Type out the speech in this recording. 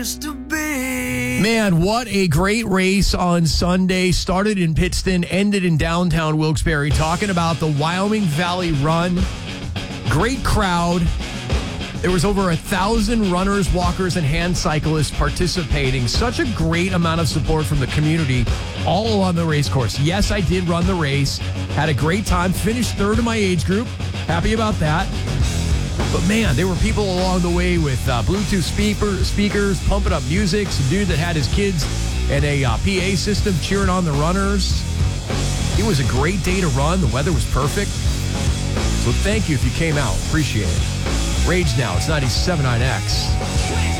Man, what a great race on Sunday. Started in Pittston, ended in downtown Wilkes-Barre. Talking about the Wyoming Valley Run. Great crowd. There was over 1,000 runners, walkers, and hand cyclists participating. Such a great amount of support from the community all along the race course. Yes, I did run the race. Had a great time. Finished third in my age group. Happy about that. But man, there were people along the way with Bluetooth speakers, pumping up music. Some dude that had his kids and a PA system cheering on the runners. It was a great day to run. The weather was perfect. So thank you if you came out. Appreciate it. Rage Now. It's 97.9X.